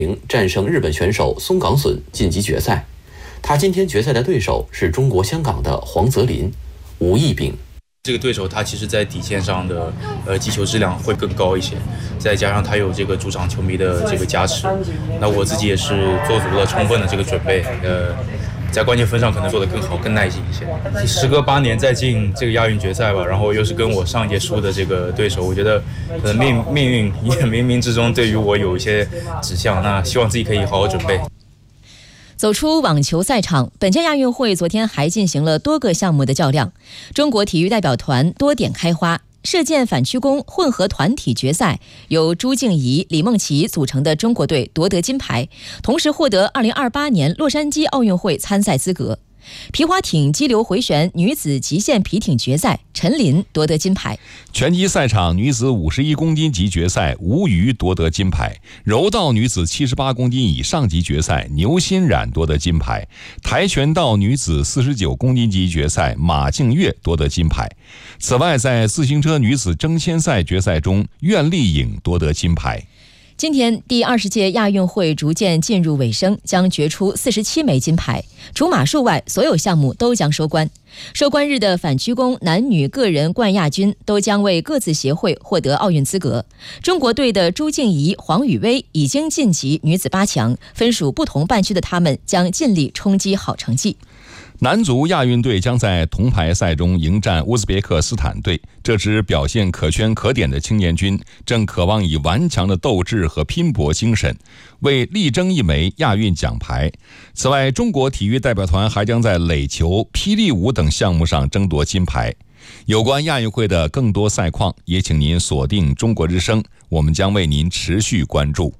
战胜日本选手松冈隼晋级决赛。他今天决赛的对手是中国香港的黄泽林、吴亦丙。 这个对手他其实在底线上的击球质量会更高一些，再加上他有这个主场球迷的这个加持，那我自己也是做足了充分的这个准备，在关键分上可能做得更好、更耐心一些。时隔8年再进这个亚运决赛吧，然后又是跟我上一届输的这个对手，我觉得可能命运也冥冥之中对于我有一些指向，那希望自己可以好好准备。 走出网球赛场，本届亚运会昨天还进行了多个项目的较量。中国体育代表团多点开花，射箭反曲弓混合团体决赛，由朱静怡、李梦琪组成的中国队夺得金牌，同时获得2028年洛杉矶奥运会参赛资格。皮划艇激流回旋女子极限皮艇决赛，陈琳夺得金牌。 拳击赛场女子51公斤级决赛，吴瑜夺得金牌。柔道女子78公斤以上级决赛，牛欣冉夺得金牌。跆拳道女子49公斤级决赛，马静月夺得金牌。此外，在自行车女子争先赛决赛中，苑丽颖夺得金牌。 今天第20届亚运会逐渐进入尾声，将决出47枚金牌。除马术外，所有项目都将收官。收官日的反曲弓男女个人冠亚军都将为各自协会获得奥运资格。中国队的朱静怡、黄雨薇已经晋级女子8强，分属不同半区的他们将尽力冲击好成绩。 男足亚运队将在铜牌赛中迎战乌兹别克斯坦队。这支表现可圈可点的青年军正渴望以顽强的斗志和拼搏精神，为力争一枚亚运奖牌。此外，中国体育代表团还将在垒球、霹雳舞等项目上争夺金牌。有关亚运会的更多赛况，也请您锁定中国之声，我们将为您持续关注。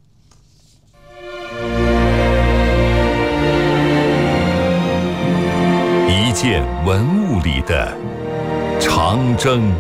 一件文物里的长征。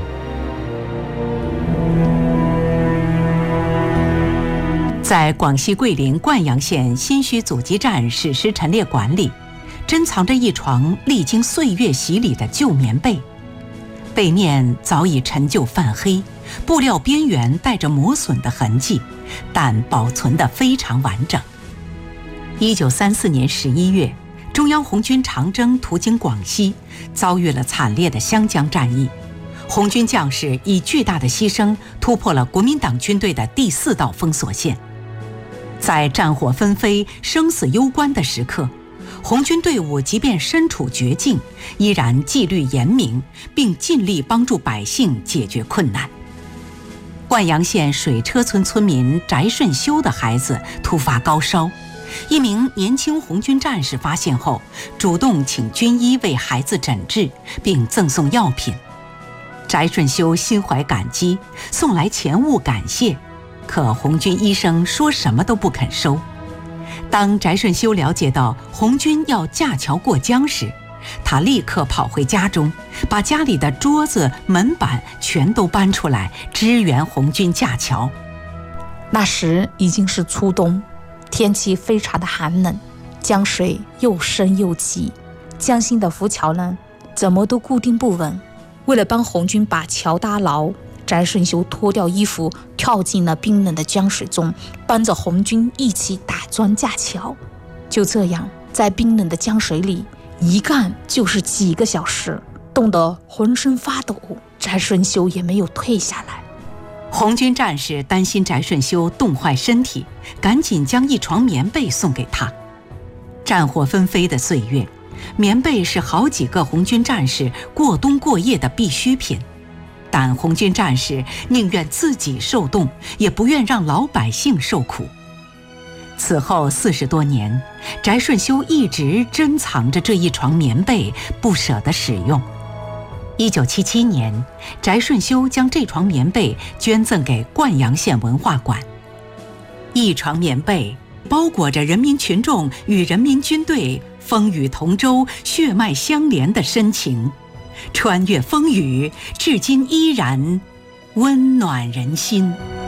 在广西桂林灌阳县新圩阻击战史实陈列馆里，珍藏着一床历经岁月洗礼的旧棉被，被面早已陈旧泛黑，布料边缘带着磨损的痕迹，但保存得非常完整。1934年11月，中央红军长征途经广西，遭遇了惨烈的湘江战役。红军将士以巨大的牺牲突破了国民党军队的第4道封锁线。在战火纷飞、生死攸关的时刻，红军队伍即便身处绝境，依然纪律严明，并尽力帮助百姓解决困难。灌阳县水车村村民翟顺修的孩子突发高烧，一名年轻红军战士发现后，主动请军医为孩子诊治，并赠送药品。翟顺修心怀感激，送来钱物感谢，可红军医生说什么都不肯收。当翟顺修了解到红军要架桥过江时，他立刻跑回家中，把家里的桌子、门板全都搬出来支援红军架桥。 那时已经是初冬，天气非常的寒冷，江水又深又急，江心的浮桥呢怎么都固定不稳。为了帮红军把桥搭牢，翟顺修脱掉衣服跳进了冰冷的江水中，帮着红军一起打桩架桥。就这样，在冰冷的江水里一干就是几个小时，冻得浑身发抖，翟顺修也没有退下来。 红军战士担心翟顺修冻坏身体，赶紧将一床棉被送给他。战火纷飞的岁月，棉被是好几个红军战士过冬过夜的必需品，但红军战士宁愿自己受冻，也不愿让老百姓受苦。此后40多年，翟顺修一直珍藏着这一床棉被，不舍得使用。1977年，翟顺修将这床棉被捐赠给灌阳县文化馆。一床棉被包裹着人民群众与人民军队风雨同舟、血脉相连的深情，穿越风雨，至今依然温暖人心。